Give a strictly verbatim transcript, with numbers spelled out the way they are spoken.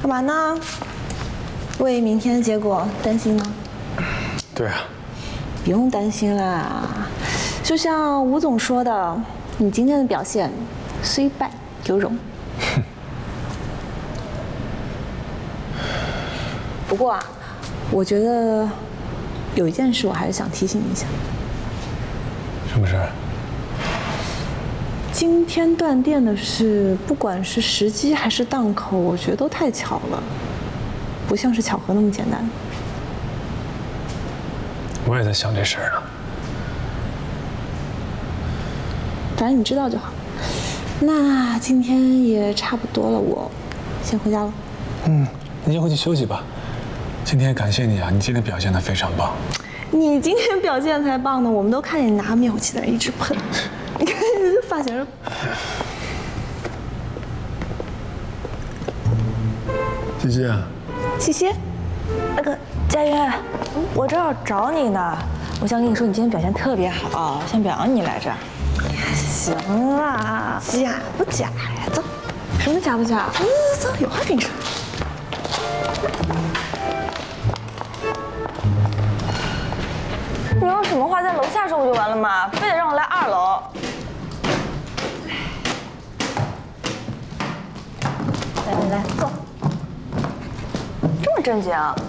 干嘛呢？为明天的结果担心吗？ 对啊。 不用担心啦，就像吴总说的，你今天的表现虽败犹荣。不过啊，我觉得有一件事我还是想提醒你一下。 什么事？ 今天断电的事，不管是时机还是档口，我觉得都太巧了，不像是巧合那么简单。 我也在想这事儿呢。 反正你知道就好。那今天也差不多了，我先回家了。 嗯，你先回去休息吧。今天感谢你啊，你今天表现得非常棒。 你今天表现才棒呢，我们都看见你拿灭火器在那一直喷。你看你这发型。 西西啊。 西西。 那个佳媛，我正要找你呢。我想跟你说，你今天表现特别好，想表扬你来着。 行啦，假不假呀？走。什么假不假？嗯，走，有话跟你说。 你有什么话在楼下说不就完了吗？非得让我来二楼。来来来，坐。这么正经。